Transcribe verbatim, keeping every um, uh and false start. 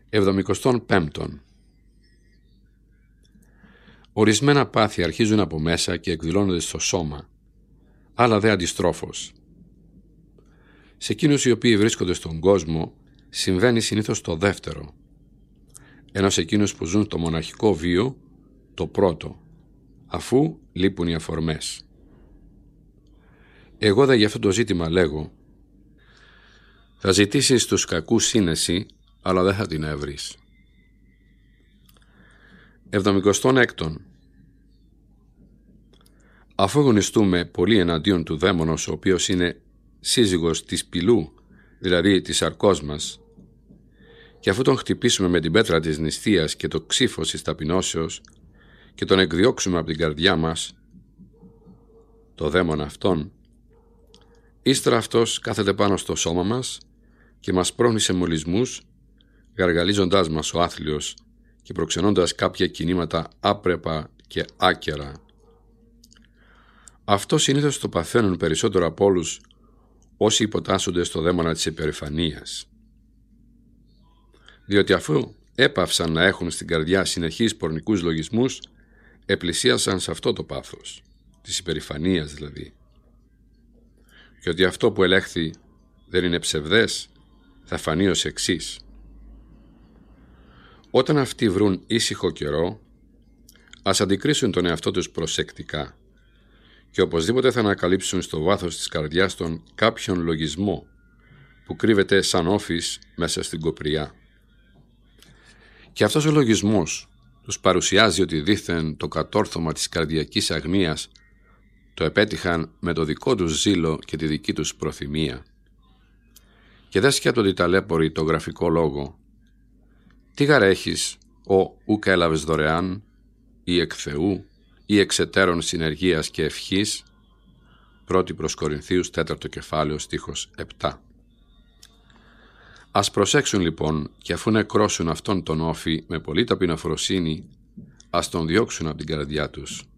εβδομηκοστό πέμπτον. Ορισμένα πάθη αρχίζουν από μέσα και εκδηλώνονται στο σώμα, άλλα δε αντιστρόφως. Σε εκείνους οι οποίοι βρίσκονται στον κόσμο συμβαίνει συνήθως το δεύτερο, ενώ σε εκείνους που ζουν το μοναχικό βίο το πρώτο, αφού λείπουν οι αφορμές. Εγώ δε για αυτό το ζήτημα λέγω: θα ζητήσεις τους κακούς σύνεση, αλλά δεν θα την έβρεις. εβδομηκοστό έκτον. Αφού γνωστούμε πολύ εναντίον του δαίμονος, ο οποίος είναι σύζυγος της πυλού, δηλαδή της σαρκός μας, και αφού τον χτυπήσουμε με την πέτρα της νηστείας και το ξύφος της ταπεινώσεως και τον εκδιώξουμε από την καρδιά μας, το δαίμονα αυτόν, ύστερα αυτός κάθεται πάνω στο σώμα μας και μας πρόχνει σε μολυσμούς, γαργαλίζοντάς μας ο άθλιος και προξενώντας κάποια κινήματα άπρεπα και άκερα. Αυτό συνήθως το παθαίνουν περισσότερο από όλους όσοι υποτάσσονται στο δαίμονα της υπερηφανίας. Διότι αφού έπαυσαν να έχουν στην καρδιά συνεχείς πορνικούς λογισμούς, επλησίασαν σε αυτό το πάθος, της υπερηφανίας δηλαδή. Και ότι αυτό που ελέγχθη δεν είναι ψευδές, θα φανεί ως εξής. Όταν αυτοί βρουν ήσυχο καιρό, ας αντικρίσουν τον εαυτό τους προσεκτικά και οπωσδήποτε θα ανακαλύψουν στο βάθος της καρδιάς των κάποιον λογισμό που κρύβεται σαν όφης μέσα στην κοπριά. Και αυτός ο λογισμός τους παρουσιάζει ότι δήθεν το κατόρθωμα της καρδιακής αγνίας το επέτυχαν με το δικό τους ζήλο και τη δική τους προθυμία. Και δε σκέπτονται οι ταλέποροι το γραφικό λόγο: τι γαρ έχεις, ο ουκ έλαβες δωρεάν, ή εκ Θεού, ή εξ εταίρων συνεργίας και ευχής. Πρώτη προς Κορινθίους, τέταρτο κεφάλαιο, στίχος επτά. Ας προσέξουν λοιπόν, και αφού νεκρώσουν αυτόν τον όφη με πολύ ταπεινοφροσύνη, ας τον διώξουν από την καρδιά τους.